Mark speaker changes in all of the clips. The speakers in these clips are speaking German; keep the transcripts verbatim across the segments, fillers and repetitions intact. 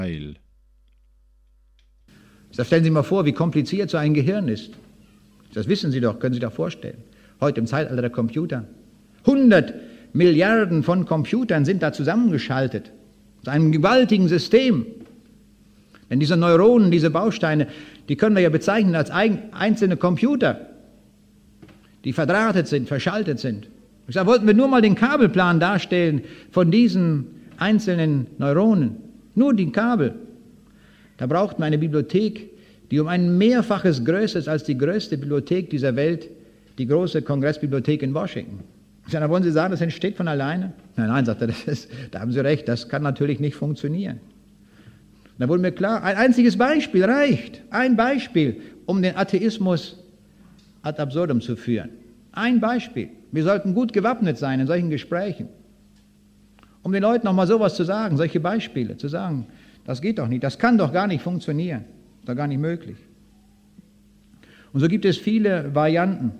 Speaker 1: Heil.
Speaker 2: Da stellen Sie sich mal vor, wie kompliziert so ein Gehirn ist. Das wissen Sie doch, können Sie sich doch vorstellen. Heute im Zeitalter der Computer. hundert Milliarden von Computern sind da zusammengeschaltet. Zu einem gewaltigen System. Denn diese Neuronen, diese Bausteine, die können wir ja bezeichnen als einzelne Computer, die verdrahtet sind, verschaltet sind. Ich sage, wollten wir nur mal den Kabelplan darstellen von diesen einzelnen Neuronen. Nur die Kabel. Da braucht man eine Bibliothek, die um ein Mehrfaches größer ist als die größte Bibliothek dieser Welt, die große Kongressbibliothek in Washington. Ich sage, da wollen Sie sagen, das entsteht von alleine? Nein, nein, sagt er, das ist, da haben Sie recht, das kann natürlich nicht funktionieren. Da wurde mir klar, ein einziges Beispiel reicht. Ein Beispiel, um den Atheismus ad absurdum zu führen. Ein Beispiel. Wir sollten gut gewappnet sein in solchen Gesprächen. Um den Leuten nochmal sowas zu sagen, solche Beispiele zu sagen, das geht doch nicht, das kann doch gar nicht funktionieren, ist doch gar nicht möglich. Und so gibt es viele Varianten.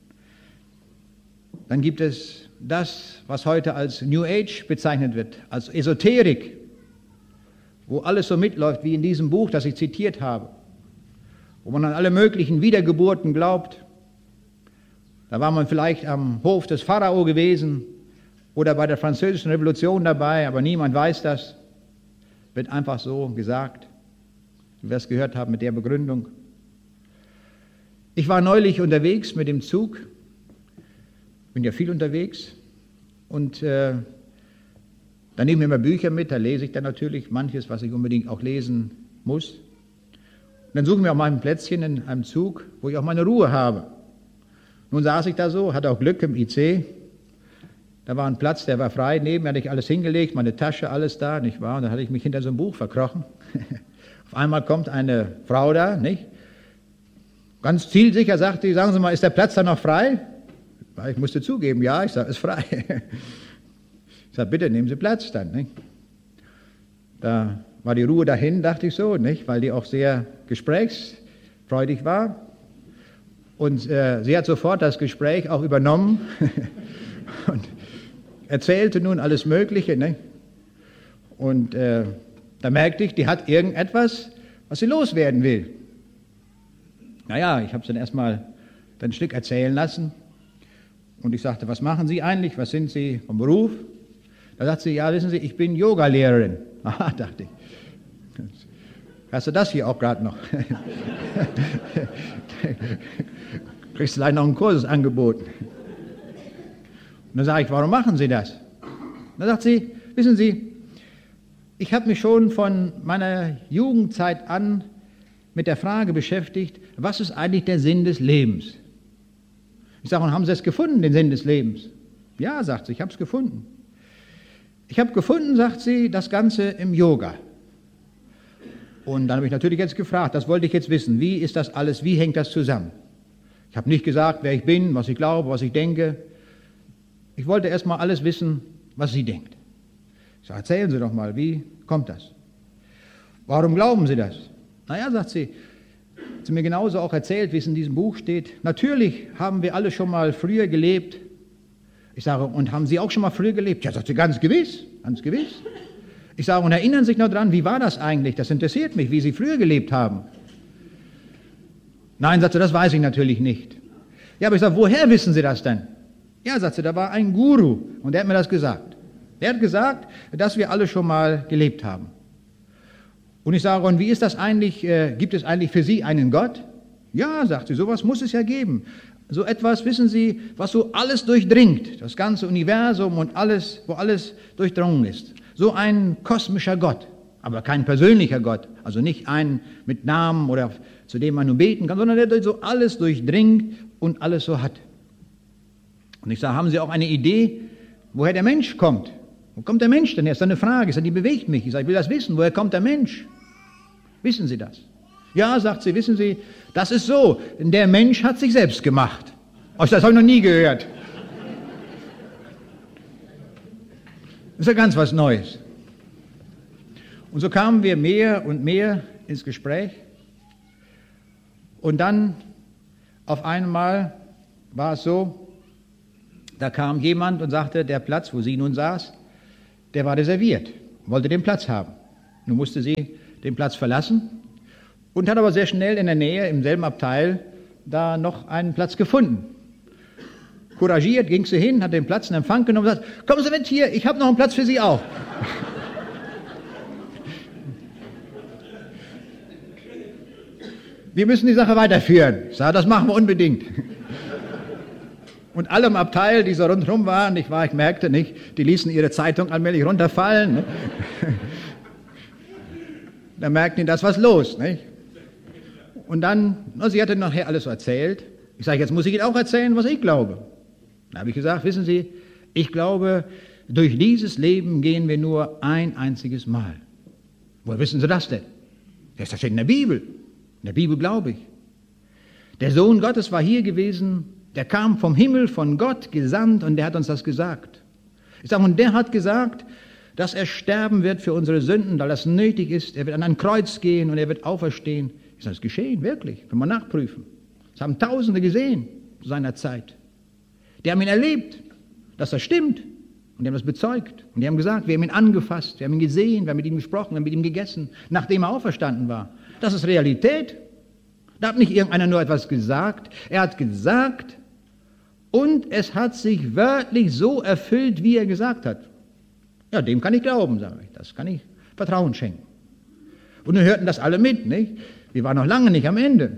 Speaker 2: Dann gibt es das, was heute als New Age bezeichnet wird, als Esoterik, wo alles so mitläuft wie in diesem Buch, das ich zitiert habe, wo man an alle möglichen Wiedergeburten glaubt. Da war man vielleicht am Hof des Pharao gewesen oder bei der Französischen Revolution dabei, aber niemand weiß das. Wird einfach so gesagt, wie wir es gehört haben mit der Begründung. Ich war neulich unterwegs mit dem Zug, bin ja viel unterwegs und äh, da nehme ich immer Bücher mit, da lese ich dann natürlich manches, was ich unbedingt auch lesen muss. Und dann suche ich mir auch mal ein Plätzchen in einem Zug, wo ich auch meine Ruhe habe. Nun saß ich da so, hatte auch Glück im I C. Da war ein Platz, der war frei, neben mir hatte ich alles hingelegt, meine Tasche, alles da, nicht wahr? Und dann hatte ich mich hinter so einem Buch verkrochen. Auf einmal kommt eine Frau da, nicht? Ganz zielsicher sagt sie, sagen Sie mal, ist der Platz da noch frei? Ich musste zugeben, ja, ich sage, ist frei. Ich sage, bitte nehmen Sie Platz dann, nicht? Da war die Ruhe dahin, dachte ich so, nicht? Weil die auch sehr gesprächsfreudig war. Und äh, sie hat sofort das Gespräch auch übernommen und erzählte nun alles Mögliche. Ne? Und äh, da merkte ich, die hat irgendetwas, was sie loswerden will. Naja, ich habe es dann erstmal ein Stück erzählen lassen. Und ich sagte, was machen Sie eigentlich? Was sind Sie vom Beruf? Da sagt sie, ja, wissen Sie, ich bin Yoga-Lehrerin. Aha, dachte ich. Hast du das hier auch gerade noch? Kriegst du gleich noch einen Kurs angeboten. Und dann sage ich, warum machen Sie das? Dann sagt sie, wissen Sie, ich habe mich schon von meiner Jugendzeit an mit der Frage beschäftigt, was ist eigentlich der Sinn des Lebens? Ich sage, und haben Sie es gefunden, den Sinn des Lebens? Ja, sagt sie, ich habe es gefunden. Ich habe gefunden, sagt sie, das Ganze im Yoga. Und dann habe ich natürlich jetzt gefragt, das wollte ich jetzt wissen, wie ist das alles, wie hängt das zusammen? Ich habe nicht gesagt, wer ich bin, was ich glaube, was ich denke. Ich wollte erst mal alles wissen, was sie denkt. Ich sage, erzählen Sie doch mal, wie kommt das? Warum glauben Sie das? Naja, sagt sie, hat sie mir genauso auch erzählt, wie es in diesem Buch steht. Natürlich haben wir alle schon mal früher gelebt. Ich sage, und haben Sie auch schon mal früher gelebt? Ja, sagt sie, ganz gewiss, ganz gewiss. Ich sage, und erinnern Sie sich noch dran, wie war das eigentlich? Das interessiert mich, wie Sie früher gelebt haben. Nein, sagt sie, das weiß ich natürlich nicht. Ja, aber ich sage, woher wissen Sie das denn? Ja, sagt sie, da war ein Guru und der hat mir das gesagt. Der hat gesagt, dass wir alle schon mal gelebt haben. Und ich sage, und wie ist das eigentlich, äh, gibt es eigentlich für Sie einen Gott? Ja, sagt sie, sowas muss es ja geben. So etwas, wissen Sie, was so alles durchdringt, das ganze Universum und alles, wo alles durchdrungen ist. So ein kosmischer Gott, aber kein persönlicher Gott, also nicht ein mit Namen oder zu dem man nur beten kann, sondern der so alles durchdringt und alles so hat. Und ich sage, haben Sie auch eine Idee, woher der Mensch kommt? Wo kommt der Mensch denn her? Das ist eine Frage, die bewegt mich. Ich sage, ich will das wissen, woher kommt der Mensch? Wissen Sie das? Ja, sagt sie, wissen Sie, das ist so, denn der Mensch hat sich selbst gemacht. Oh, das habe ich noch nie gehört. Das ist ja ganz was Neues. Und so kamen wir mehr und mehr ins Gespräch. Und dann auf einmal war es so, da kam jemand und sagte, der Platz, wo sie nun saß, der war reserviert, wollte den Platz haben. Nun musste sie den Platz verlassen und hat aber sehr schnell in der Nähe, im selben Abteil, da noch einen Platz gefunden. Couragiert ging sie hin, hat den Platz in Empfang genommen und sagt, kommen Sie mit hier, ich habe noch einen Platz für Sie auch. Wir müssen die Sache weiterführen. Ich sage, das machen wir unbedingt. Und alle im Abteil, die so rundherum waren, ich, war, ich merkte nicht, die ließen ihre Zeitung allmählich runterfallen. Ne? Da merkten die, da ist was los. Nicht? Und dann, na, sie hatte nachher alles so erzählt. Ich sage, jetzt muss ich Ihnen auch erzählen, was ich glaube. Da habe ich gesagt, wissen Sie, ich glaube, durch dieses Leben gehen wir nur ein einziges Mal. Woher wissen Sie das denn? Das steht in der Bibel. In der Bibel glaube ich. Der Sohn Gottes war hier gewesen, der kam vom Himmel, von Gott gesandt und der hat uns das gesagt. Ich sage, und der hat gesagt, dass er sterben wird für unsere Sünden, weil das nötig ist. Er wird an ein Kreuz gehen und er wird auferstehen. Ich sage, das ist geschehen, wirklich. Können wir nachprüfen. Das haben Tausende gesehen zu seiner Zeit. Die haben ihn erlebt, dass das stimmt. Und die haben das bezeugt. Und die haben gesagt, wir haben ihn angefasst, wir haben ihn gesehen, wir haben mit ihm gesprochen, wir haben mit ihm gegessen, nachdem er auferstanden war. Das ist Realität. Da hat nicht irgendeiner nur etwas gesagt. Er hat gesagt und es hat sich wörtlich so erfüllt, wie er gesagt hat. Ja, dem kann ich glauben, sage ich. Das kann ich Vertrauen schenken. Und nun hörten das alle mit, nicht? Wir waren noch lange nicht am Ende.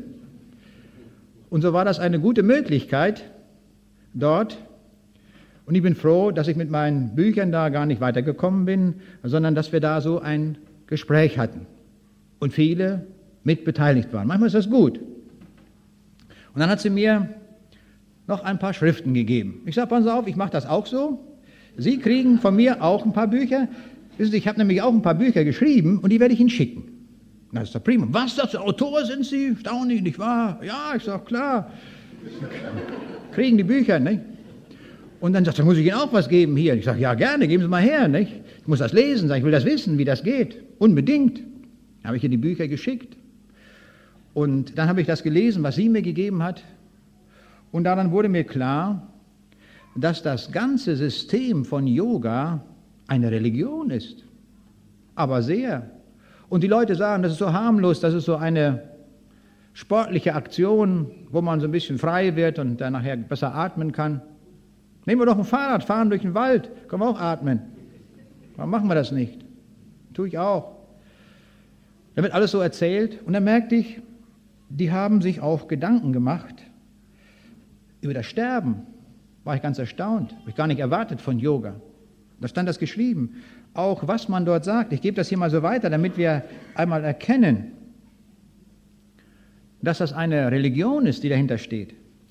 Speaker 2: Und so war das eine gute Möglichkeit dort. Und ich bin froh, dass ich mit meinen Büchern da gar nicht weitergekommen bin, sondern dass wir da so ein Gespräch hatten. Und viele mit beteiligt waren. Manchmal ist das gut. Und dann hat sie mir noch ein paar Schriften gegeben. Ich sage, passen Sie auf, ich mache das auch so. Sie kriegen von mir auch ein paar Bücher. Wissen Sie, ich habe nämlich auch ein paar Bücher geschrieben und die werde ich Ihnen schicken. Das ist doch prima. Was, das Autor sind Sie? Erstaunlich, nicht wahr? Ja, ich sage, klar. Kriegen die Bücher, nicht? Und dann sagt er, muss ich Ihnen auch was geben hier? Ich sage, ja, gerne, geben Sie mal her, nicht? Ich muss das lesen, sag, ich will das wissen, wie das geht. Unbedingt. Dann habe ich ihr die Bücher geschickt. Und dann habe ich das gelesen, was sie mir gegeben hat. Und daran wurde mir klar, dass das ganze System von Yoga eine Religion ist. Aber sehr. Und die Leute sagen, das ist so harmlos, das ist so eine sportliche Aktion, wo man so ein bisschen frei wird und dann nachher besser atmen kann. Nehmen wir doch ein Fahrrad, fahren durch den Wald, können wir auch atmen. Warum machen wir das nicht? Tue ich auch. Da wird alles so erzählt und dann merkte ich, die haben sich auch Gedanken gemacht über das Sterben. War ich ganz erstaunt, habe ich gar nicht erwartet von Yoga. Da stand das geschrieben, auch was man dort sagt. Ich gebe das hier mal so weiter, damit wir einmal erkennen, dass das eine Religion ist, die dahinter steht.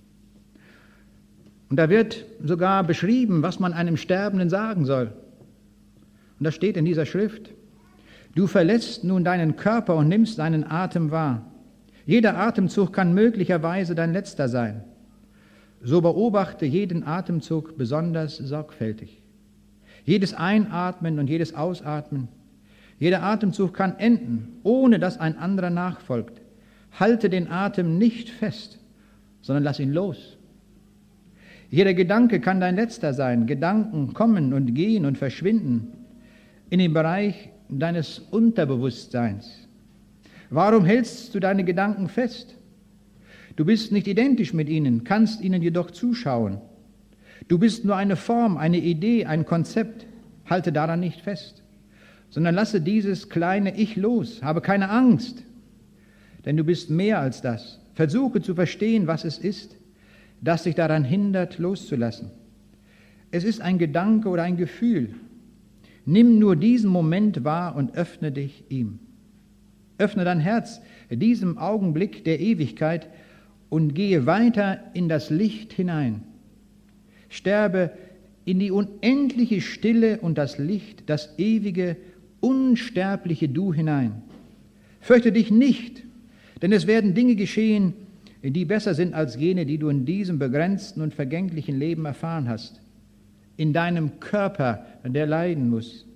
Speaker 2: Und da wird sogar beschrieben, was man einem Sterbenden sagen soll. Und das steht in dieser Schrift. Du verlässt nun deinen Körper und nimmst deinen Atem wahr. Jeder Atemzug kann möglicherweise dein letzter sein. So beobachte jeden Atemzug besonders sorgfältig. Jedes Einatmen und jedes Ausatmen. Jeder Atemzug kann enden, ohne dass ein anderer nachfolgt. Halte den Atem nicht fest, sondern lass ihn los. Jeder Gedanke kann dein letzter sein. Gedanken kommen und gehen und verschwinden in dem Bereich deines Unterbewusstseins. Warum hältst du deine Gedanken fest? Du bist nicht identisch mit ihnen, kannst ihnen jedoch zuschauen. Du bist nur eine Form, eine Idee, ein Konzept. Halte daran nicht fest, sondern lasse dieses kleine Ich los. Habe keine Angst, denn du bist mehr als das. Versuche zu verstehen, was es ist, das dich daran hindert, loszulassen. Es ist ein Gedanke oder ein Gefühl. Nimm nur diesen Moment wahr und öffne dich ihm. Öffne dein Herz diesem Augenblick der Ewigkeit und gehe weiter in das Licht hinein. Sterbe in die unendliche Stille und das Licht, das ewige, unsterbliche Du hinein. Fürchte dich nicht, denn es werden Dinge geschehen, die besser sind als jene, die du in diesem begrenzten und vergänglichen Leben erfahren hast. In deinem Körper, der leiden muss.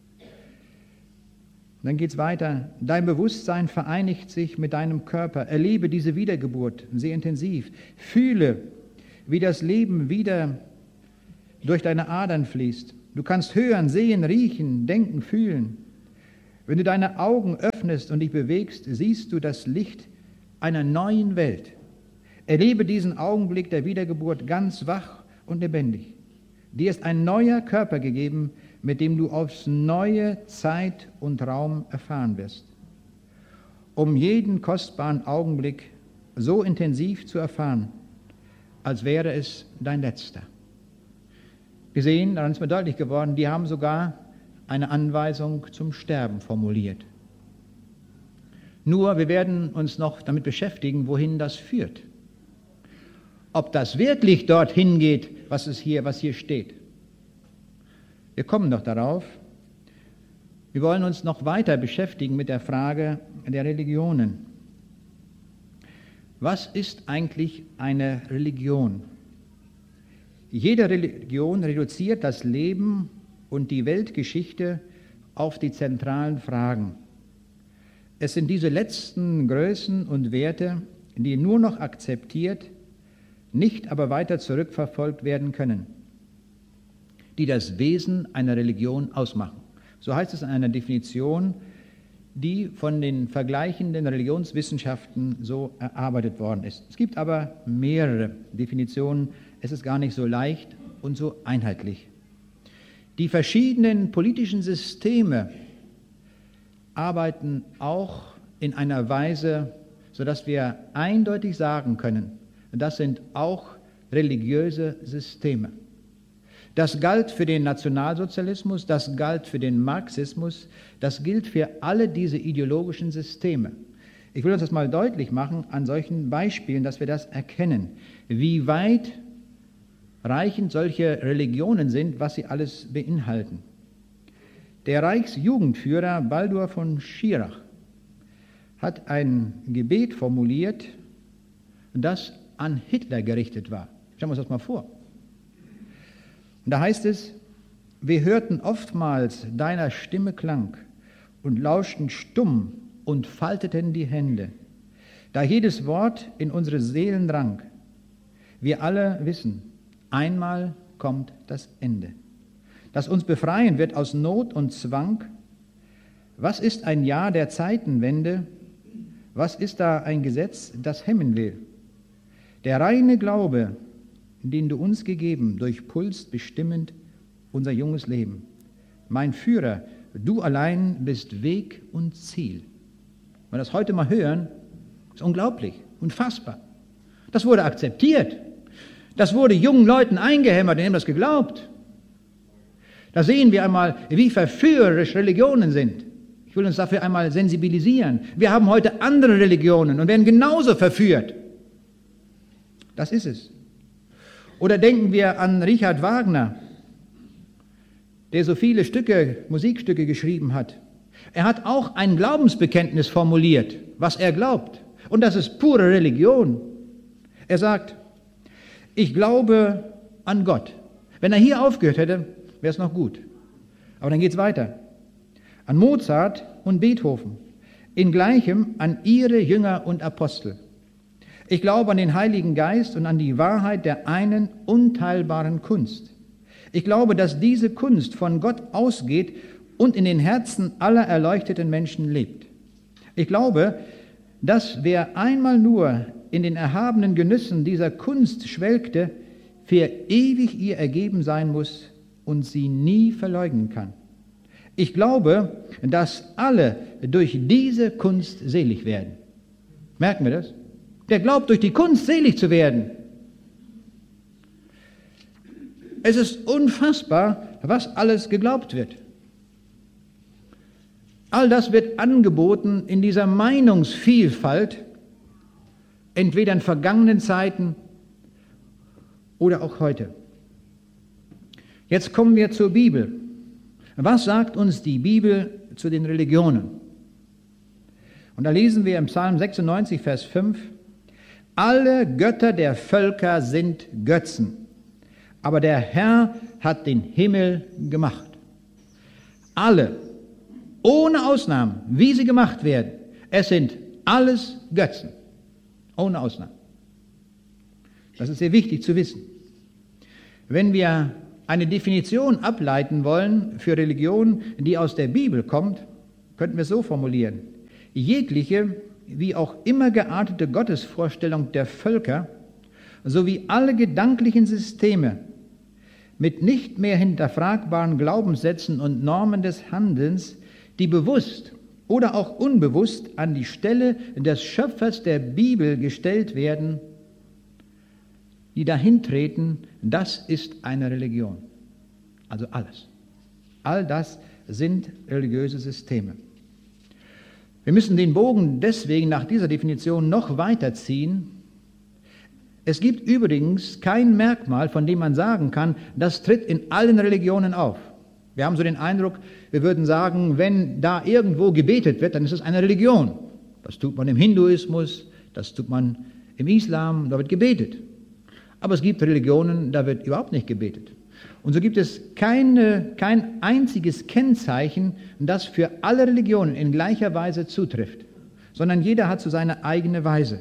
Speaker 2: Dann geht es weiter. Dein Bewusstsein vereinigt sich mit deinem Körper. Erlebe diese Wiedergeburt sehr intensiv. Fühle, wie das Leben wieder durch deine Adern fließt. Du kannst hören, sehen, riechen, denken, fühlen. Wenn du deine Augen öffnest und dich bewegst, siehst du das Licht einer neuen Welt. Erlebe diesen Augenblick der Wiedergeburt ganz wach und lebendig. Dir ist ein neuer Körper gegeben, mit dem du aufs neue Zeit und Raum erfahren wirst. Um jeden kostbaren Augenblick so intensiv zu erfahren, als wäre es dein letzter. Wir sehen, daran ist mir deutlich geworden, die haben sogar eine Anweisung zum Sterben formuliert. Nur, wir werden uns noch damit beschäftigen, wohin das führt. Ob das wirklich dorthin geht, was es hier, was hier steht. Wir kommen noch darauf. Wir wollen uns noch weiter beschäftigen mit der Frage der Religionen. Was ist eigentlich eine Religion? Jede Religion reduziert das Leben und die Weltgeschichte auf die zentralen Fragen. Es sind diese letzten Größen und Werte, die nur noch akzeptiert, nicht aber weiter zurückverfolgt werden können, die das Wesen einer Religion ausmachen. So heißt es in einer Definition, die von den vergleichenden Religionswissenschaften so erarbeitet worden ist. Es gibt aber mehrere Definitionen. Es ist gar nicht so leicht und so einheitlich. Die verschiedenen politischen Systeme arbeiten auch in einer Weise, sodass wir eindeutig sagen können, das sind auch religiöse Systeme. Das galt für den Nationalsozialismus, das galt für den Marxismus, das gilt für alle diese ideologischen Systeme. Ich will uns das mal deutlich machen an solchen Beispielen, dass wir das erkennen, wie weit reichend solche Religionen sind, was sie alles beinhalten. Der Reichsjugendführer Baldur von Schirach hat ein Gebet formuliert, das an Hitler gerichtet war. Stellen wir uns das mal vor. Und da heißt es, wir hörten oftmals deiner Stimme Klang und lauschten stumm und falteten die Hände, da jedes Wort in unsere Seelen drang. Wir alle wissen, einmal kommt das Ende, das uns befreien wird aus Not und Zwang. Was ist ein Jahr der Zeitenwende? Was ist da ein Gesetz, das hemmen will? Der reine Glaube, den du uns gegeben, durchpulst bestimmend unser junges Leben. Mein Führer, du allein bist Weg und Ziel. Wenn wir das heute mal hören, ist unglaublich, unfassbar. Das wurde akzeptiert. Das wurde jungen Leuten eingehämmert, die haben das geglaubt. Da sehen wir einmal, wie verführerisch Religionen sind. Ich will uns dafür einmal sensibilisieren. Wir haben heute andere Religionen und werden genauso verführt. Das ist es. Oder denken wir an Richard Wagner, der so viele Stücke, Musikstücke geschrieben hat. Er hat auch ein Glaubensbekenntnis formuliert, was er glaubt. Und das ist pure Religion. Er sagt, ich glaube an Gott. Wenn er hier aufgehört hätte, wäre es noch gut. Aber dann geht es weiter. An Mozart und Beethoven. In Gleichem an ihre Jünger und Apostel. Ich glaube an den Heiligen Geist und an die Wahrheit der einen unteilbaren Kunst. Ich glaube, dass diese Kunst von Gott ausgeht und in den Herzen aller erleuchteten Menschen lebt. Ich glaube, dass wer einmal nur in den erhabenen Genüssen dieser Kunst schwelgte, für ewig ihr ergeben sein muss und sie nie verleugnen kann. Ich glaube, dass alle durch diese Kunst selig werden. Merken wir das? Der glaubt, durch die Kunst selig zu werden. Es ist unfassbar, was alles geglaubt wird. All das wird angeboten in dieser Meinungsvielfalt, entweder in vergangenen Zeiten oder auch heute. Jetzt kommen wir zur Bibel. Was sagt uns die Bibel zu den Religionen? Und da lesen wir im Psalm sechsundneunzig, Vers fünf, alle Götter der Völker sind Götzen, aber der Herr hat den Himmel gemacht. Alle, ohne Ausnahmen, wie sie gemacht werden, es sind alles Götzen, ohne Ausnahmen. Das ist sehr wichtig zu wissen. Wenn wir eine Definition ableiten wollen für Religion, die aus der Bibel kommt, könnten wir es so formulieren, jegliche, wie auch immer geartete Gottesvorstellung der Völker sowie alle gedanklichen Systeme mit nicht mehr hinterfragbaren Glaubenssätzen und Normen des Handelns, die bewusst oder auch unbewusst an die Stelle des Schöpfers der Bibel gestellt werden, die dahintreten, das ist eine Religion. Also alles. All das sind religiöse Systeme. Wir müssen den Bogen deswegen nach dieser Definition noch weiterziehen. Es gibt übrigens kein Merkmal, von dem man sagen kann, das tritt in allen Religionen auf. Wir haben so den Eindruck, wir würden sagen, wenn da irgendwo gebetet wird, dann ist es eine Religion. Das tut man im Hinduismus, das tut man im Islam, da wird gebetet. Aber es gibt Religionen, da wird überhaupt nicht gebetet. Und so gibt es keine, kein einziges Kennzeichen, das für alle Religionen in gleicher Weise zutrifft, sondern jeder hat so seine eigene Weise.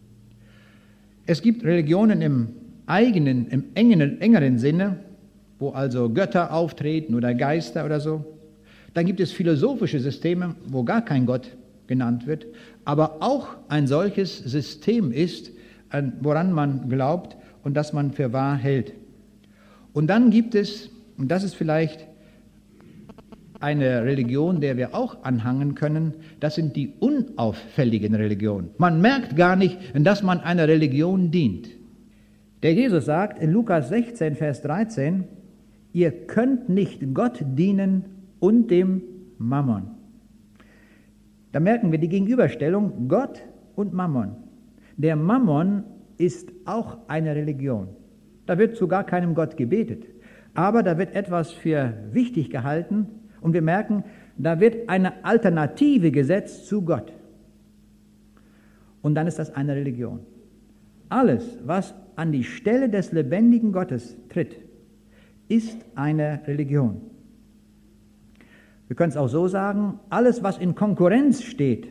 Speaker 2: Es gibt Religionen im eigenen, im engen, engeren Sinne, wo also Götter auftreten oder Geister oder so. Dann gibt es philosophische Systeme, wo gar kein Gott genannt wird, aber auch ein solches System ist, woran man glaubt und das man für wahr hält. Und dann gibt es, und das ist vielleicht eine Religion, der wir auch anhangen können, das sind die unauffälligen Religionen. Man merkt gar nicht, dass man einer Religion dient. Der Jesus sagt in Lukas sechzehn, Vers dreizehn, ihr könnt nicht Gott dienen und dem Mammon. Da merken wir die Gegenüberstellung Gott und Mammon. Der Mammon ist auch eine Religion. Da wird zu gar keinem Gott gebetet. Aber da wird etwas für wichtig gehalten und wir merken, da wird eine Alternative gesetzt zu Gott. Und dann ist das eine Religion. Alles, was an die Stelle des lebendigen Gottes tritt, ist eine Religion. Wir können es auch so sagen, alles, was in Konkurrenz steht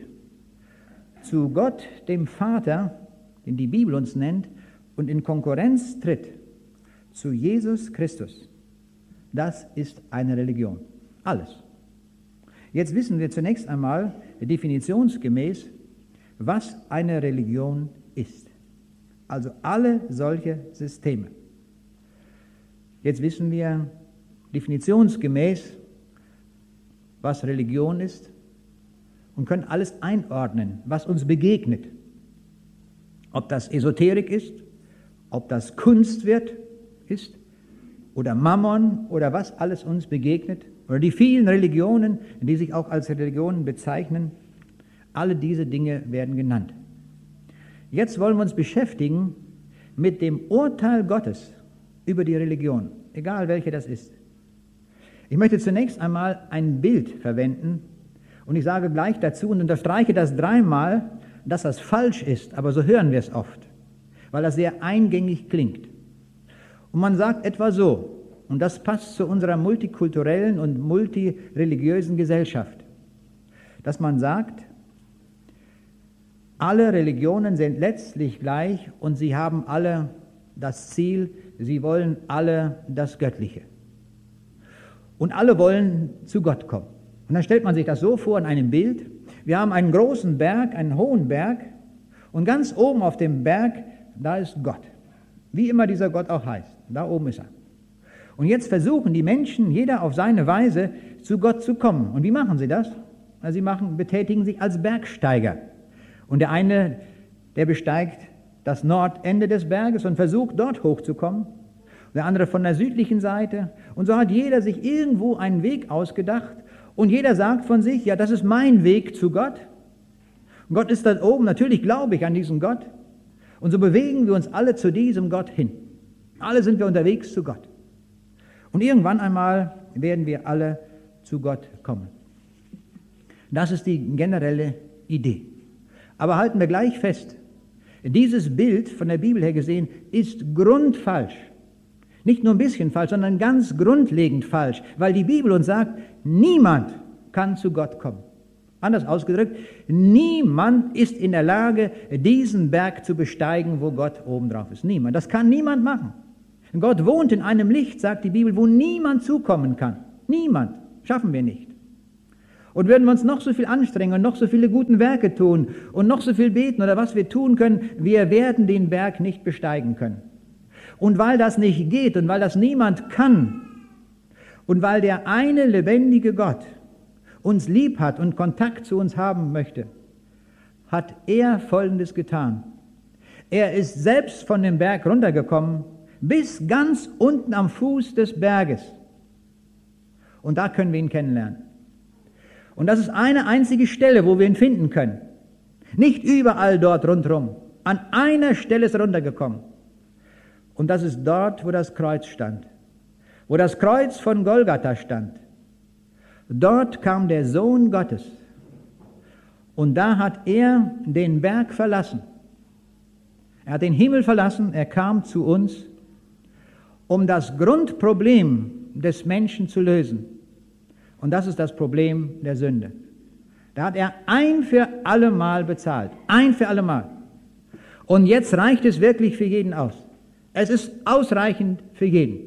Speaker 2: zu Gott, dem Vater, den die Bibel uns nennt, und in Konkurrenz tritt zu Jesus Christus, das ist eine Religion. Alles. Jetzt wissen wir zunächst einmal definitionsgemäß, was eine Religion ist. Also alle solche Systeme. Jetzt wissen wir definitionsgemäß, was Religion ist und können alles einordnen, was uns begegnet. Ob das Esoterik ist, ob das Kunst wird, ist oder Mammon oder was alles uns begegnet oder die vielen Religionen, die sich auch als Religionen bezeichnen, alle diese Dinge werden genannt. Jetzt wollen wir uns beschäftigen mit dem Urteil Gottes über die Religion, egal welche das ist. Ich möchte zunächst einmal ein Bild verwenden und ich sage gleich dazu und unterstreiche das dreimal, dass das falsch ist, aber so hören wir es oft, weil das sehr eingängig klingt. Und man sagt etwa so, und das passt zu unserer multikulturellen und multireligiösen Gesellschaft, dass man sagt, alle Religionen sind letztlich gleich und sie haben alle das Ziel, sie wollen alle das Göttliche. Und alle wollen zu Gott kommen. Und dann stellt man sich das so vor in einem Bild. Wir haben einen großen Berg, einen hohen Berg und ganz oben auf dem Berg, da ist Gott. Wie immer dieser Gott auch heißt. Da oben ist er. Und jetzt versuchen die Menschen, jeder auf seine Weise, zu Gott zu kommen. Und wie machen sie das? Also sie machen, betätigen sich als Bergsteiger. Und der eine, der besteigt das Nordende des Berges und versucht, dort hochzukommen. Und der andere von der südlichen Seite. Und so hat jeder sich irgendwo einen Weg ausgedacht. Und jeder sagt von sich, ja, das ist mein Weg zu Gott. Und Gott ist da oben. Natürlich glaube ich an diesen Gott. Und so bewegen wir uns alle zu diesem Gott hin. Alle sind wir unterwegs zu Gott. Und irgendwann einmal werden wir alle zu Gott kommen. Das ist die generelle Idee. Aber halten wir gleich fest, dieses Bild von der Bibel her gesehen ist grundfalsch. Nicht nur ein bisschen falsch, sondern ganz grundlegend falsch, weil die Bibel uns sagt, niemand kann zu Gott kommen. Anders ausgedrückt, niemand ist in der Lage, diesen Berg zu besteigen, wo Gott oben drauf ist. Niemand. Das kann niemand machen. Gott wohnt in einem Licht, sagt die Bibel, wo niemand zukommen kann. Niemand. Schaffen wir nicht. Und würden wir uns noch so viel anstrengen und noch so viele guten Werke tun und noch so viel beten oder was wir tun können, wir werden den Berg nicht besteigen können. Und weil das nicht geht und weil das niemand kann und weil der eine lebendige Gott uns lieb hat und Kontakt zu uns haben möchte, hat er Folgendes getan. Er ist selbst von dem Berg runtergekommen, bis ganz unten am Fuß des Berges. Und da können wir ihn kennenlernen. Und das ist eine einzige Stelle, wo wir ihn finden können. Nicht überall dort rundherum. An einer Stelle ist er runtergekommen. Und das ist dort, wo das Kreuz stand. Wo das Kreuz von Golgatha stand. Dort kam der Sohn Gottes. Und da hat er den Berg verlassen. Er hat den Himmel verlassen, er kam zu uns, um das Grundproblem des Menschen zu lösen. Und das ist das Problem der Sünde. Da hat er ein für alle Mal bezahlt. Ein für alle Mal. Und jetzt reicht es wirklich für jeden aus. Es ist ausreichend für jeden.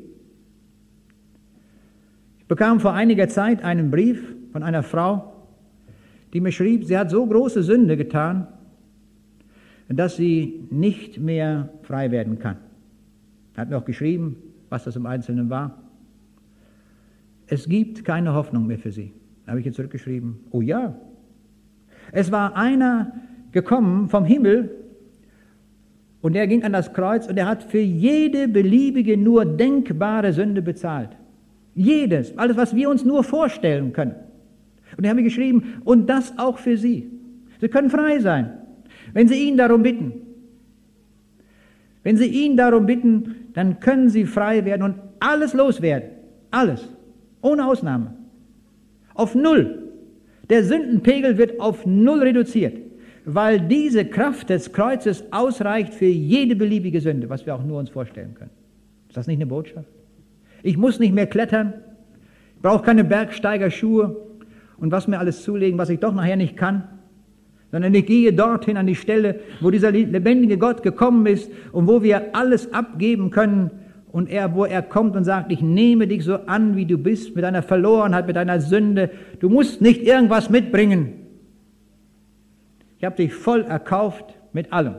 Speaker 2: Ich bekam vor einiger Zeit einen Brief von einer Frau, die mir schrieb, sie hat so große Sünde getan, dass sie nicht mehr frei werden kann. Er hat mir auch geschrieben, was das im Einzelnen war. Es gibt keine Hoffnung mehr für sie. Da habe ich ihr zurückgeschrieben, oh ja. Es war einer gekommen vom Himmel und er ging an das Kreuz und er hat für jede beliebige, nur denkbare Sünde bezahlt. Jedes, alles, was wir uns nur vorstellen können. Und er hat mir geschrieben, und das auch für Sie. Sie können frei sein, wenn Sie ihn darum bitten. Wenn Sie ihn darum bitten, dann können Sie frei werden und alles loswerden. Alles. Ohne Ausnahme. Auf Null. Der Sündenpegel wird auf Null reduziert, weil diese Kraft des Kreuzes ausreicht für jede beliebige Sünde, was wir auch nur uns vorstellen können. Ist das nicht eine Botschaft? Ich muss nicht mehr klettern, ich brauche keine Bergsteigerschuhe und was mir alles zulegen, was ich doch nachher nicht kann, sondern ich gehe dorthin an die Stelle, wo dieser lebendige Gott gekommen ist und wo wir alles abgeben können und er, wo er kommt und sagt, ich nehme dich so an, wie du bist, mit deiner Verlorenheit, mit deiner Sünde. Du musst nicht irgendwas mitbringen. Ich habe dich voll erkauft mit allem.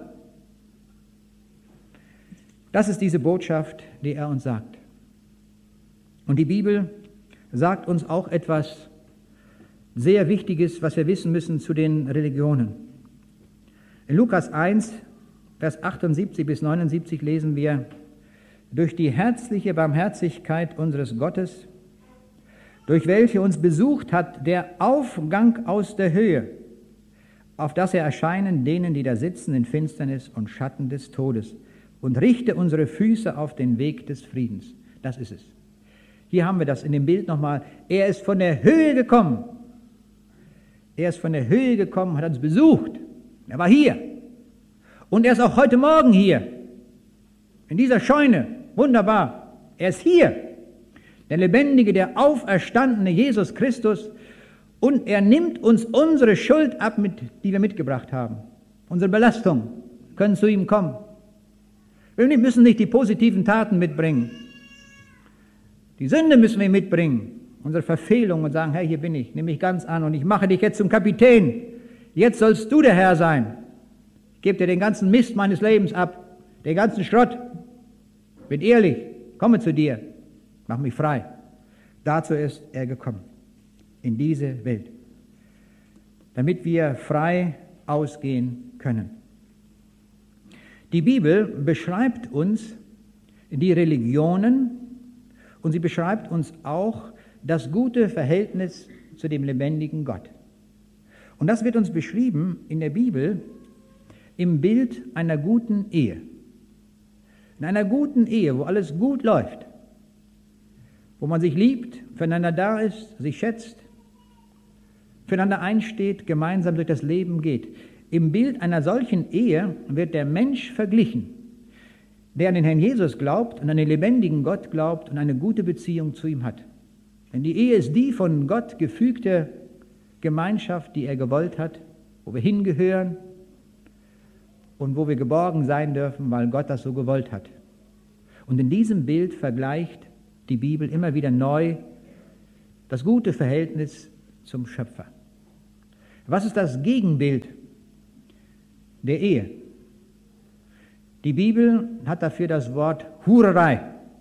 Speaker 2: Das ist diese Botschaft, die er uns sagt. Und die Bibel sagt uns auch etwas sehr Wichtiges, was wir wissen müssen zu den Religionen. In Lukas eins, Vers achtundsiebzig bis neunundsiebzig lesen wir, durch die herzliche Barmherzigkeit unseres Gottes, durch welche uns besucht hat der Aufgang aus der Höhe, auf das er erscheinen denen, die da sitzen in Finsternis und Schatten des Todes, und richte unsere Füße auf den Weg des Friedens. Das ist es. Hier haben wir das in dem Bild nochmal. Er ist von der Höhe gekommen. Er ist von der Höhe gekommen, hat uns besucht. Er war hier. Und er ist auch heute Morgen hier. In dieser Scheune. Wunderbar. Er ist hier. Der lebendige, der auferstandene Jesus Christus. Und er nimmt uns unsere Schuld ab, mit, die wir mitgebracht haben. Unsere Belastung. Wir können zu ihm kommen. Wir müssen nicht die positiven Taten mitbringen. Die Sünde müssen wir mitbringen, unsere Verfehlung und sagen, hey, hier bin ich, nimm mich ganz an und ich mache dich jetzt zum Kapitän. Jetzt sollst du der Herr sein. Ich gebe dir den ganzen Mist meines Lebens ab, den ganzen Schrott. Bin ehrlich, komme zu dir, mach mich frei. Dazu ist er gekommen, in diese Welt, damit wir frei ausgehen können. Die Bibel beschreibt uns die Religionen, und sie beschreibt uns auch das gute Verhältnis zu dem lebendigen Gott. Und das wird uns beschrieben in der Bibel im Bild einer guten Ehe. In einer guten Ehe, wo alles gut läuft, wo man sich liebt, füreinander da ist, sich schätzt, füreinander einsteht, gemeinsam durch das Leben geht. Im Bild einer solchen Ehe wird der Mensch verglichen, der an den Herrn Jesus glaubt und an den lebendigen Gott glaubt und eine gute Beziehung zu ihm hat. Denn die Ehe ist die von Gott gefügte Gemeinschaft, die er gewollt hat, wo wir hingehören und wo wir geborgen sein dürfen, weil Gott das so gewollt hat. Und in diesem Bild vergleicht die Bibel immer wieder neu das gute Verhältnis zum Schöpfer. Was ist das Gegenbild der Ehe? Die Bibel hat dafür das Wort Hurerei.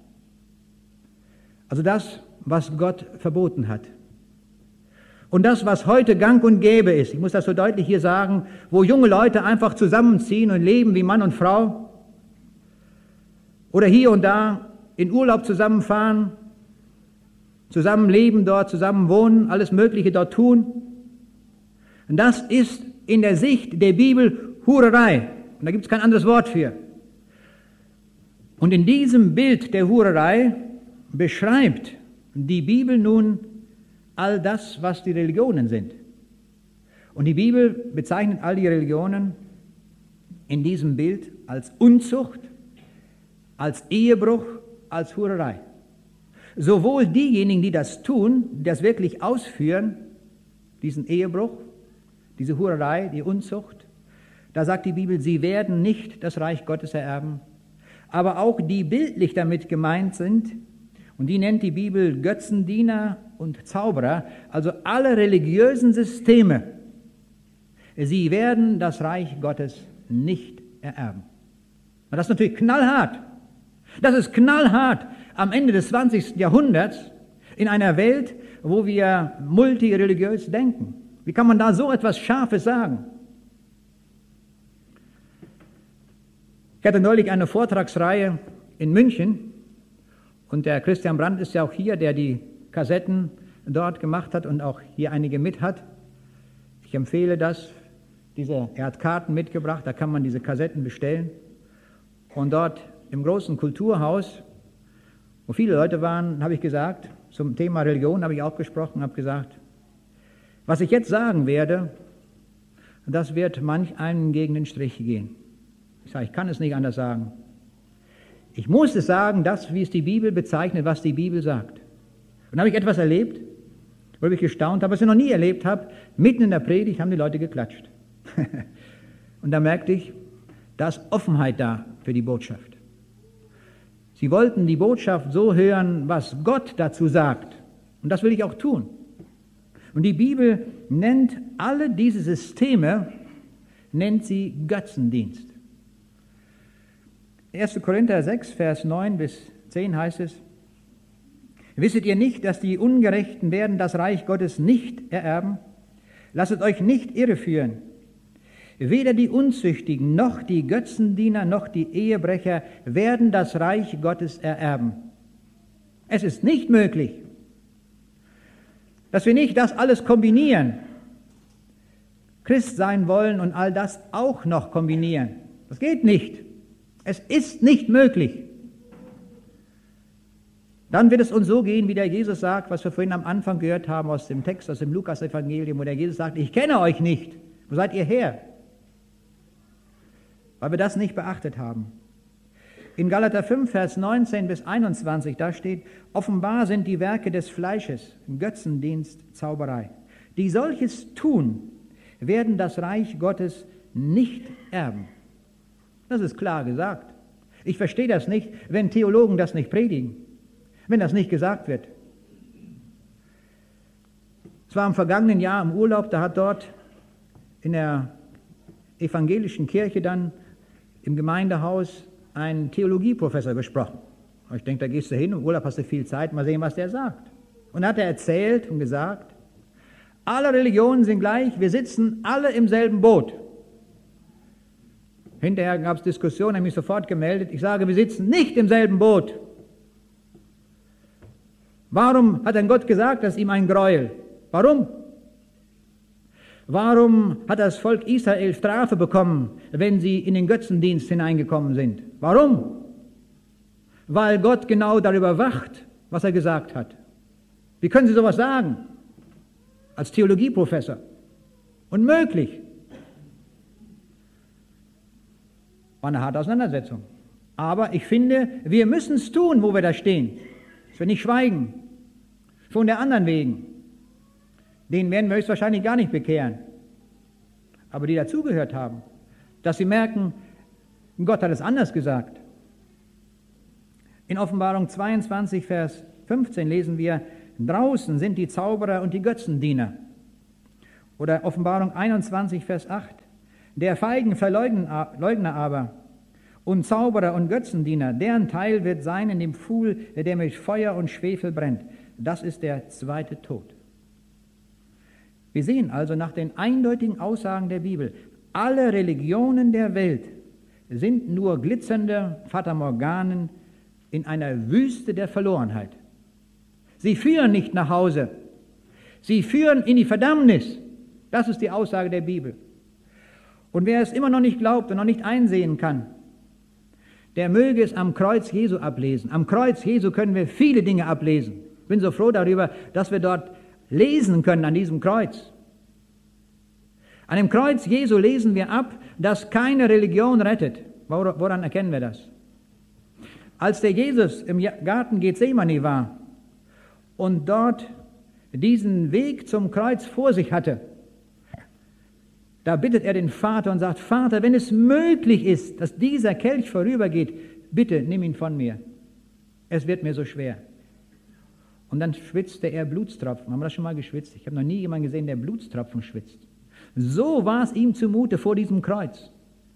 Speaker 2: Also das, was Gott verboten hat. Und das, was heute gang und gäbe ist, ich muss das so deutlich hier sagen, wo junge Leute einfach zusammenziehen und leben wie Mann und Frau oder hier und da in Urlaub zusammenfahren, zusammen leben dort, zusammen wohnen, alles Mögliche dort tun. Und das ist in der Sicht der Bibel Hurerei. Und da gibt es kein anderes Wort für. Und in diesem Bild der Hurerei beschreibt die Bibel nun all das, was die Religionen sind. Und die Bibel bezeichnet all die Religionen in diesem Bild als Unzucht, als Ehebruch, als Hurerei. Sowohl diejenigen, die das tun, die das wirklich ausführen, diesen Ehebruch, diese Hurerei, die Unzucht, da sagt die Bibel, sie werden nicht das Reich Gottes ererben. Aber auch die bildlich damit gemeint sind, und die nennt die Bibel Götzendiener und Zauberer, also alle religiösen Systeme, sie werden das Reich Gottes nicht ererben. Und das ist natürlich knallhart. Das ist knallhart am Ende des zwanzigsten Jahrhunderts in einer Welt, wo wir multireligiös denken. Wie kann man da so etwas Scharfes sagen? Ich hatte neulich eine Vortragsreihe in München und der Christian Brandt ist ja auch hier, der die Kassetten dort gemacht hat und auch hier einige mit hat. Ich empfehle das. Diese, er hat Karten mitgebracht, da kann man diese Kassetten bestellen. Und dort im großen Kulturhaus, wo viele Leute waren, habe ich gesagt, zum Thema Religion habe ich auch gesprochen, habe gesagt, was ich jetzt sagen werde, das wird manch einen gegen den Strich gehen. Ich sage, ich kann es nicht anders sagen. Ich muss es sagen, das, wie es die Bibel bezeichnet, was die Bibel sagt. Und habe ich etwas erlebt, wo ich gestaunt habe, was ich noch nie erlebt habe. Mitten in der Predigt haben die Leute geklatscht. Und da merkte ich, da ist Offenheit da für die Botschaft. Sie wollten die Botschaft so hören, was Gott dazu sagt. Und das will ich auch tun. Und die Bibel nennt alle diese Systeme, nennt sie Götzendienst. erster Korinther sechs, Vers neun bis zehn heißt es, wisset ihr nicht, dass die Ungerechten werden das Reich Gottes nicht ererben? Lasset euch nicht irreführen. Weder die Unzüchtigen, noch die Götzendiener, noch die Ehebrecher werden das Reich Gottes ererben. Es ist nicht möglich, dass wir nicht das alles kombinieren, Christ sein wollen und all das auch noch kombinieren. Das geht nicht. Es ist nicht möglich. Dann wird es uns so gehen, wie der Jesus sagt, was wir vorhin am Anfang gehört haben aus dem Text, aus dem Lukas-Evangelium, wo der Jesus sagt, ich kenne euch nicht. Wo seid ihr her? Weil wir das nicht beachtet haben. In Galater fünf, Vers neunzehn bis einundzwanzig, da steht, offenbar sind die Werke des Fleisches, Götzendienst, Zauberei. Die solches tun, werden das Reich Gottes nicht erben. Das ist klar gesagt. Ich verstehe das nicht, wenn Theologen das nicht predigen, wenn das nicht gesagt wird. Es war im vergangenen Jahr im Urlaub, da hat dort in der evangelischen Kirche dann im Gemeindehaus ein Theologieprofessor gesprochen. Ich denke, da gehst du hin, im Urlaub hast du viel Zeit, mal sehen, was der sagt. Und da hat er erzählt und gesagt, alle Religionen sind gleich, wir sitzen alle im selben Boot. Hinterher gab es Diskussionen, er hat mich sofort gemeldet. Ich sage, wir sitzen nicht im selben Boot. Warum hat denn Gott gesagt, dass ihm ein Gräuel? Warum? Warum hat das Volk Israel Strafe bekommen, wenn sie in den Götzendienst hineingekommen sind? Warum? Weil Gott genau darüber wacht, was er gesagt hat. Wie können Sie sowas sagen? Als Theologieprofessor. Unmöglich. War eine harte Auseinandersetzung. Aber ich finde, wir müssen es tun, wo wir da stehen. Dass wir nicht schweigen. Schon der anderen wegen. Den werden wir höchstwahrscheinlich gar nicht bekehren. Aber die dazugehört haben, dass sie merken, Gott hat es anders gesagt. In Offenbarung zweiundzwanzig, Vers fünfzehn lesen wir, draußen sind die Zauberer und die Götzendiener. Oder Offenbarung einundzwanzig, Vers acht. Der feigen Verleugner aber und Zauberer und Götzendiener, deren Teil wird sein in dem Pfuhl, der mit Feuer und Schwefel brennt. Das ist der zweite Tod. Wir sehen also nach den eindeutigen Aussagen der Bibel, alle Religionen der Welt sind nur glitzernde Fatamorganen in einer Wüste der Verlorenheit. Sie führen nicht nach Hause. Sie führen in die Verdammnis. Das ist die Aussage der Bibel. Und wer es immer noch nicht glaubt und noch nicht einsehen kann, der möge es am Kreuz Jesu ablesen. Am Kreuz Jesu können wir viele Dinge ablesen. Ich bin so froh darüber, dass wir dort lesen können an diesem Kreuz. An dem Kreuz Jesu lesen wir ab, dass keine Religion rettet. Woran erkennen wir das? Als der Jesus im Garten Gethsemane war und dort diesen Weg zum Kreuz vor sich hatte, da bittet er den Vater und sagt, Vater, wenn es möglich ist, dass dieser Kelch vorübergeht, bitte nimm ihn von mir. Es wird mir so schwer. Und dann schwitzte er Blutstropfen. Haben wir das schon mal geschwitzt? Ich habe noch nie jemanden gesehen, der Blutstropfen schwitzt. So war es ihm zumute vor diesem Kreuz.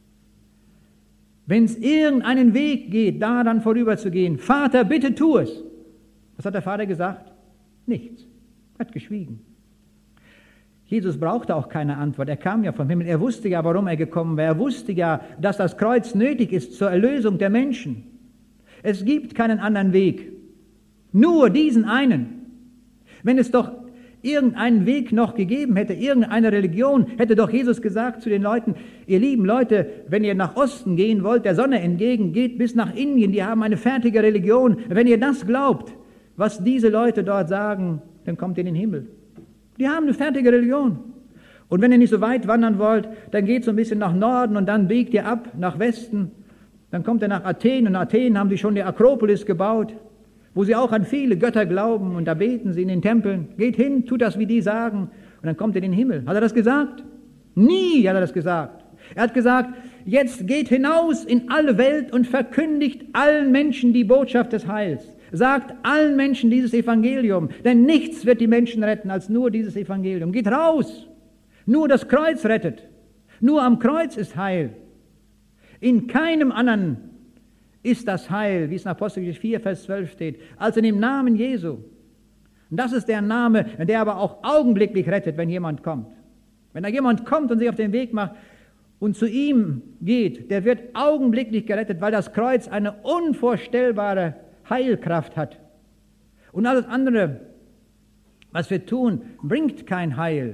Speaker 2: Wenn es irgendeinen Weg geht, da dann vorüberzugehen, Vater, bitte tu es. Was hat der Vater gesagt? Nichts. Er hat geschwiegen. Jesus brauchte auch keine Antwort. Er kam ja vom Himmel. Er wusste ja, warum er gekommen war. Er wusste ja, dass das Kreuz nötig ist zur Erlösung der Menschen. Es gibt keinen anderen Weg. Nur diesen einen. Wenn es doch irgendeinen Weg noch gegeben hätte, irgendeine Religion, hätte doch Jesus gesagt zu den Leuten, ihr lieben Leute, wenn ihr nach Osten gehen wollt, der Sonne entgegen, geht bis nach Indien, die haben eine fertige Religion. Wenn ihr das glaubt, was diese Leute dort sagen, dann kommt ihr in den Himmel. Die haben eine fertige Religion. Und wenn ihr nicht so weit wandern wollt, dann geht so ein bisschen nach Norden und dann biegt ihr ab nach Westen. Dann kommt ihr nach Athen und in Athen haben sie schon die Akropolis gebaut, wo sie auch an viele Götter glauben und da beten sie in den Tempeln. Geht hin, tut das, wie die sagen und dann kommt ihr in den Himmel. Hat er das gesagt? Nie hat er das gesagt. Er hat gesagt, jetzt geht hinaus in alle Welt und verkündigt allen Menschen die Botschaft des Heils. Sagt allen Menschen dieses Evangelium, denn nichts wird die Menschen retten als nur dieses Evangelium. Geht raus! Nur das Kreuz rettet. Nur am Kreuz ist Heil. In keinem anderen ist das Heil, wie es in Apostelgeschichte vier, Vers zwölf steht, als in dem Namen Jesu. Und das ist der Name, der aber auch augenblicklich rettet, wenn jemand kommt. Wenn da jemand kommt und sich auf den Weg macht und zu ihm geht, der wird augenblicklich gerettet, weil das Kreuz eine unvorstellbare Heilkraft hat. Und alles andere, was wir tun, bringt kein Heil.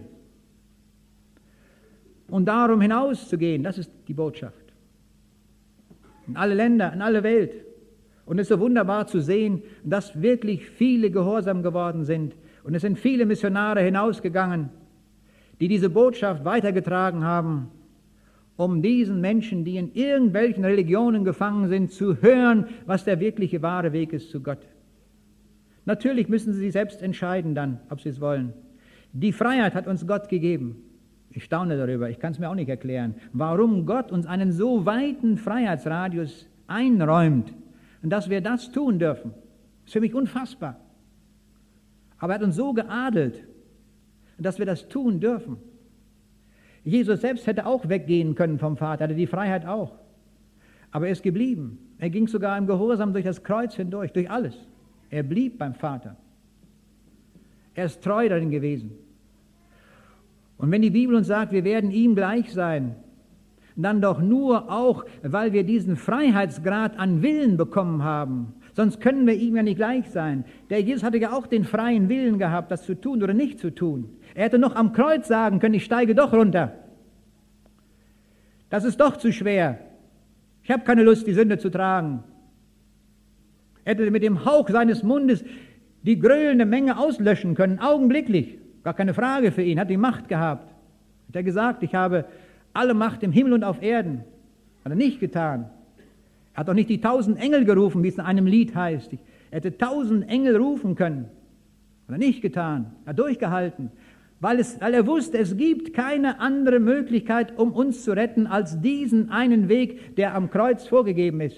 Speaker 2: Und darum hinauszugehen, das ist die Botschaft. In alle Länder, in alle Welt. Und es ist so wunderbar zu sehen, dass wirklich viele gehorsam geworden sind. Und es sind viele Missionare hinausgegangen, die diese Botschaft weitergetragen haben, um diesen Menschen, die in irgendwelchen Religionen gefangen sind, zu hören, was der wirkliche wahre Weg ist zu Gott. Natürlich müssen sie sich selbst entscheiden dann, ob sie es wollen. Die Freiheit hat uns Gott gegeben. Ich staune darüber, ich kann es mir auch nicht erklären, warum Gott uns einen so weiten Freiheitsradius einräumt und dass wir das tun dürfen. Das ist für mich unfassbar. Aber er hat uns so geadelt, dass wir das tun dürfen. Jesus selbst hätte auch weggehen können vom Vater, hatte die Freiheit auch. Aber er ist geblieben. Er ging sogar im Gehorsam durch das Kreuz hindurch, durch alles. Er blieb beim Vater. Er ist treu darin gewesen. Und wenn die Bibel uns sagt, wir werden ihm gleich sein, dann doch nur auch, weil wir diesen Freiheitsgrad an Willen bekommen haben. Sonst können wir ihm ja nicht gleich sein. Der Jesus hatte ja auch den freien Willen gehabt, das zu tun oder nicht zu tun. Er hätte noch am Kreuz sagen können, ich steige doch runter. Das ist doch zu schwer. Ich habe keine Lust, die Sünde zu tragen. Er hätte mit dem Hauch seines Mundes die gröhlende Menge auslöschen können, augenblicklich. Gar keine Frage für ihn, hat die Macht gehabt. Hat er gesagt, ich habe alle Macht im Himmel und auf Erden. Hat er nicht getan. Er hat auch nicht die tausend Engel gerufen, wie es in einem Lied heißt. Er hätte tausend Engel rufen können. Hat er nicht getan. Er hat durchgehalten. Weil, es, weil er wusste, es gibt keine andere Möglichkeit, um uns zu retten, als diesen einen Weg, der am Kreuz vorgegeben ist.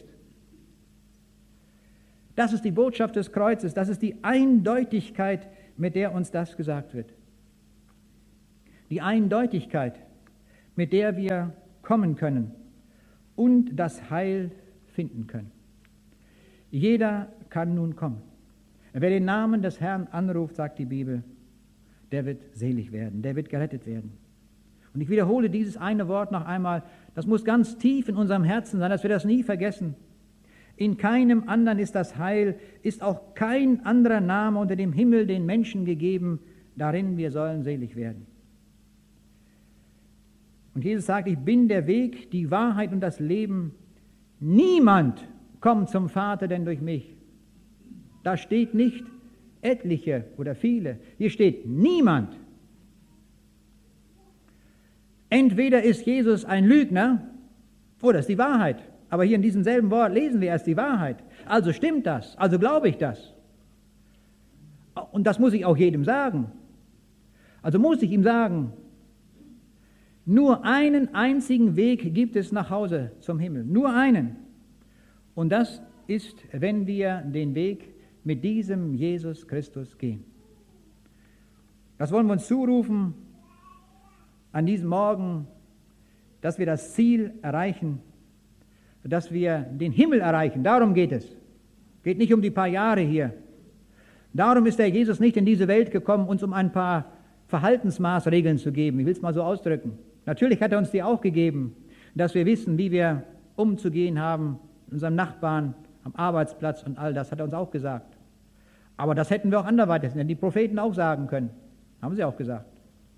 Speaker 2: Das ist die Botschaft des Kreuzes. Das ist die Eindeutigkeit, mit der uns das gesagt wird. die Eindeutigkeit, mit der wir kommen können und das Heil finden können. Jeder kann nun kommen. Wer den Namen des Herrn anruft, sagt die Bibel, der wird selig werden, der wird gerettet werden. Und ich wiederhole dieses eine Wort noch einmal, das muss ganz tief in unserem Herzen sein, dass wir das nie vergessen. In keinem anderen ist das Heil, ist auch kein anderer Name unter dem Himmel den Menschen gegeben, darin wir sollen selig werden. Und Jesus sagt, ich bin der Weg, die Wahrheit und das Leben. Niemand kommt zum Vater denn durch mich. Da steht nicht etliche oder viele, hier steht niemand. Entweder ist Jesus ein Lügner oder ist die Wahrheit. Aber hier in diesem selben Wort lesen wir erst die Wahrheit. Also stimmt das, also glaube ich das. Und das muss ich auch jedem sagen. Also muss ich ihm sagen, nur einen einzigen Weg gibt es nach Hause zum Himmel. Nur einen. Und das ist, wenn wir den Weg mit diesem Jesus Christus gehen. Das wollen wir uns zurufen an diesem Morgen, dass wir das Ziel erreichen, dass wir den Himmel erreichen. Darum geht es. Geht nicht um die paar Jahre hier. Darum ist der Jesus nicht in diese Welt gekommen, uns um ein paar Verhaltensmaßregeln zu geben. Ich will es mal so ausdrücken. Natürlich hat er uns die auch gegeben, dass wir wissen, wie wir umzugehen haben, unserem Nachbarn, am Arbeitsplatz und all das hat er uns auch gesagt. Aber das hätten wir auch anderweitig, denn die Propheten auch sagen können. Haben sie auch gesagt.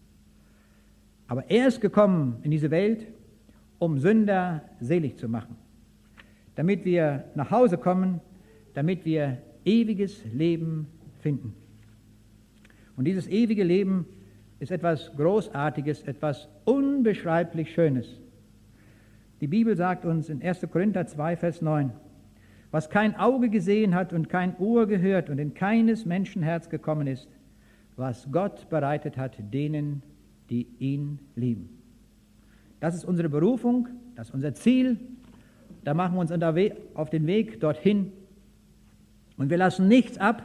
Speaker 2: Aber er ist gekommen in diese Welt, um Sünder selig zu machen. Damit wir nach Hause kommen, damit wir ewiges Leben finden. Und dieses ewige Leben ist etwas Großartiges, etwas unbeschreiblich Schönes. Die Bibel sagt uns in erster Korinther zwei, Vers neun, was kein Auge gesehen hat und kein Ohr gehört und in keines Menschenherz gekommen ist, was Gott bereitet hat denen, die ihn lieben. Das ist unsere Berufung, das ist unser Ziel. Da machen wir uns auf den Weg dorthin und wir lassen nichts ab,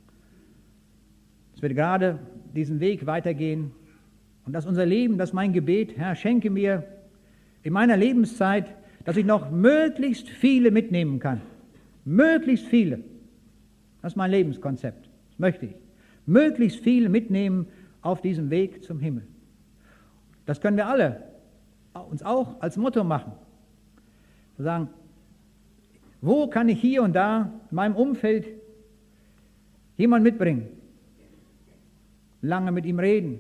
Speaker 2: dass wir gerade diesen Weg weitergehen. Und das ist unser Leben, das ist mein Gebet. Herr, schenke mir in meiner Lebenszeit, dass ich noch möglichst viele mitnehmen kann. Möglichst viele. Das ist mein Lebenskonzept. Das möchte ich. Möglichst viele mitnehmen auf diesem Weg zum Himmel. Das können wir alle uns auch als Motto machen. Wir sagen, wo kann ich hier und da in meinem Umfeld jemanden mitbringen? Lange mit ihm reden,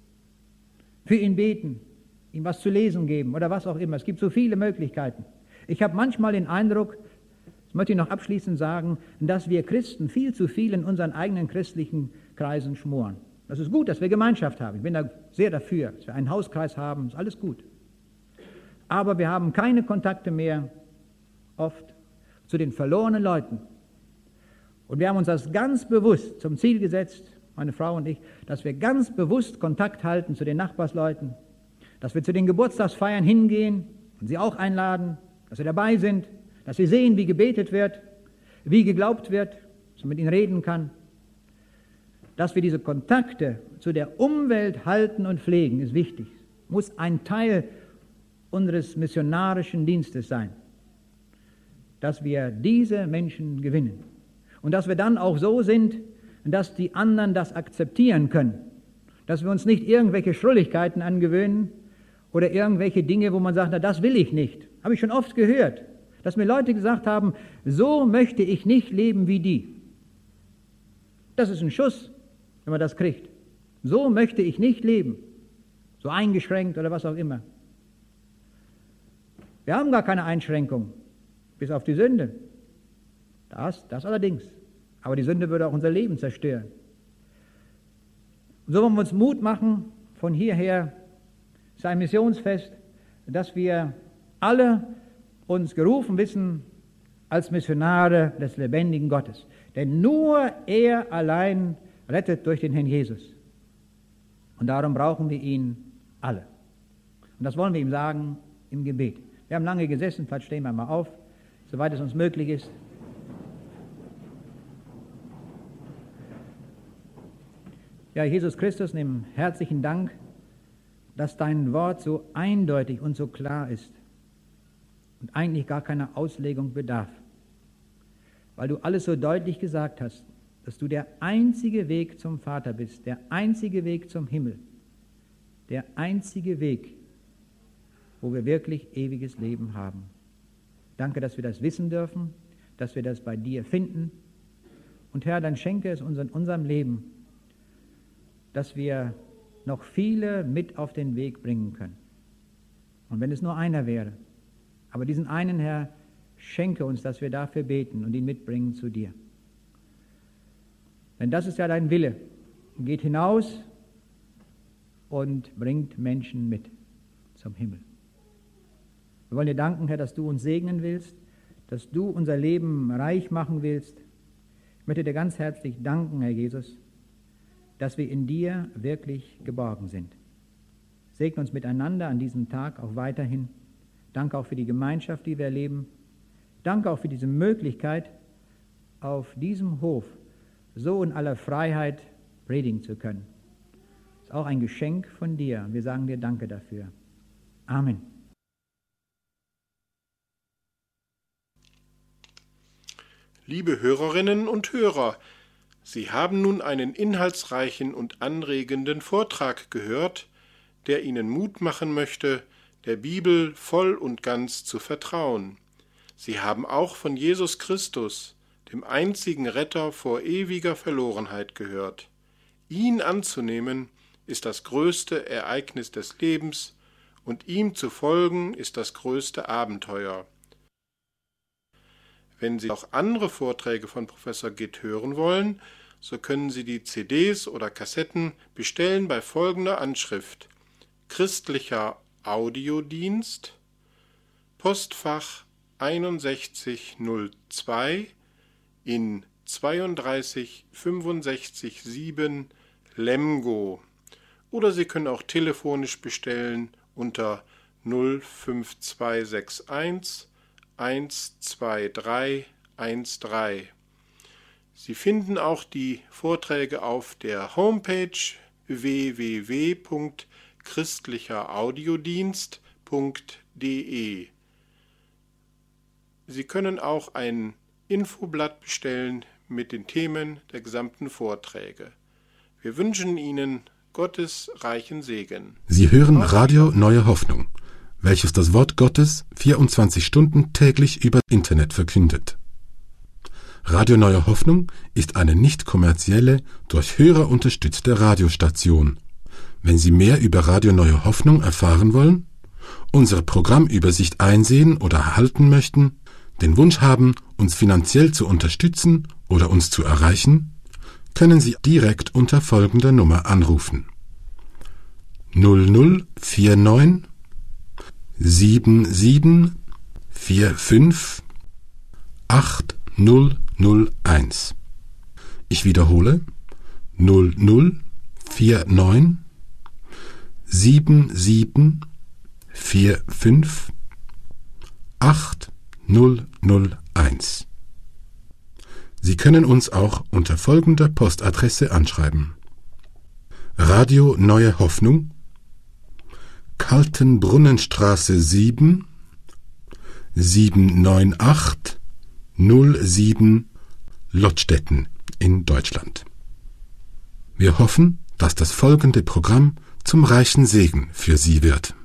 Speaker 2: für ihn beten, ihm was zu lesen geben oder was auch immer. Es gibt so viele Möglichkeiten. Ich habe manchmal den Eindruck, das möchte ich noch abschließend sagen, dass wir Christen viel zu viel in unseren eigenen christlichen Kreisen schmoren. Das ist gut, dass wir Gemeinschaft haben. Ich bin da sehr dafür, dass wir einen Hauskreis haben, ist alles gut. Aber wir haben keine Kontakte mehr, oft, zu den verlorenen Leuten. Und wir haben uns das ganz bewusst zum Ziel gesetzt, meine Frau und ich, dass wir ganz bewusst Kontakt halten zu den Nachbarsleuten, dass wir zu den Geburtstagsfeiern hingehen und sie auch einladen, dass wir dabei sind, dass wir sehen, wie gebetet wird, wie geglaubt wird, dass man mit ihnen reden kann. Dass wir diese Kontakte zu der Umwelt halten und pflegen, ist wichtig. Muss ein Teil unseres missionarischen Dienstes sein, dass wir diese Menschen gewinnen. Und dass wir dann auch so sind, dass die anderen das akzeptieren können. Dass wir uns nicht irgendwelche Schrulligkeiten angewöhnen oder irgendwelche Dinge, wo man sagt, na, das will ich nicht. Habe ich schon oft gehört, dass mir Leute gesagt haben, so möchte ich nicht leben wie die. Das ist ein Schuss, wenn man das kriegt. So möchte ich nicht leben. So eingeschränkt oder was auch immer. Wir haben gar keine Einschränkung, bis auf die Sünde. Das, das allerdings. Aber die Sünde würde auch unser Leben zerstören. Und so wollen wir uns Mut machen, von hierher, es ist ein Missionsfest, dass wir alle uns gerufen wissen als Missionare des lebendigen Gottes. Denn nur er allein rettet durch den Herrn Jesus. Und darum brauchen wir ihn alle. Und das wollen wir ihm sagen im Gebet. Wir haben lange gesessen, vielleicht stehen wir mal auf, soweit es uns möglich ist. Ja, Jesus Christus, nimm herzlichen Dank dass dein Wort so eindeutig und so klar ist und eigentlich gar keiner Auslegung bedarf, weil du alles so deutlich gesagt hast, dass du der einzige Weg zum Vater bist, der einzige Weg zum Himmel, der einzige Weg, wo wir wirklich ewiges Leben haben. Danke, dass wir das wissen dürfen, dass wir das bei dir finden. Und Herr, dann schenke es uns in unserem Leben, dass wir noch viele mit auf den Weg bringen können. Und wenn es nur einer wäre, aber diesen einen, Herr, schenke uns, dass wir dafür beten und ihn mitbringen zu dir. Denn das ist ja dein Wille. Geht hinaus und bringt Menschen mit zum Himmel. Wir wollen dir danken, Herr, dass du uns segnen willst, dass du unser Leben reich machen willst. Ich möchte dir ganz herzlich danken, Herr Jesus, dass wir in dir wirklich geborgen sind. Segne uns miteinander an diesem Tag auch weiterhin. Danke auch für die Gemeinschaft, die wir erleben. Danke auch für diese Möglichkeit, auf diesem Hof so in aller Freiheit predigen zu können. Das ist auch ein Geschenk von dir. Wir sagen dir Danke dafür. Amen.
Speaker 1: Liebe Hörerinnen und Hörer, Sie haben nun einen inhaltsreichen und anregenden Vortrag gehört, der Ihnen Mut machen möchte, der Bibel voll und ganz zu vertrauen. Sie haben auch von Jesus Christus, dem einzigen Retter vor ewiger Verlorenheit, gehört. Ihn anzunehmen ist das größte Ereignis des Lebens und ihm zu folgen ist das größte Abenteuer. Wenn Sie auch andere Vorträge von Professor Gitt hören wollen, so können Sie die C Ds oder Kassetten bestellen bei folgender Anschrift: Christlicher Audiodienst, Postfach einundsechzig null zwei in zweiunddreißig fünfundsechzig sieben Lemgo. Oder Sie können auch telefonisch bestellen unter null fünf zwei sechs eins eins zwei drei eins drei. Sie finden auch die Vorträge auf der Homepage w w w punkt christlicher audiodienst punkt d e. Sie können auch ein Infoblatt bestellen mit den Themen der gesamten Vorträge. Wir wünschen Ihnen Gottes reichen Segen.
Speaker 3: Sie hören Radio Neue Hoffnung, welches das Wort Gottes vierundzwanzig Stunden täglich über Internet verkündet. Radio Neue Hoffnung ist eine nicht kommerzielle, durch Hörer unterstützte Radiostation. Wenn Sie mehr über Radio Neue Hoffnung erfahren wollen, unsere Programmübersicht einsehen oder erhalten möchten, den Wunsch haben, uns finanziell zu unterstützen oder uns zu erreichen, können Sie direkt unter folgender Nummer anrufen: null null vier neun sieben sieben vier fünf acht null null eins. Ich wiederhole: null null vier neun sieben sieben vier fünf acht null null eins. Sie können uns auch unter folgender Postadresse anschreiben: Radio Neue Hoffnung, Kaltenbrunnenstraße sieben, sieben neun acht null sieben, Lottstetten in Deutschland. Wir hoffen, dass das folgende Programm zum reichen Segen für Sie wird.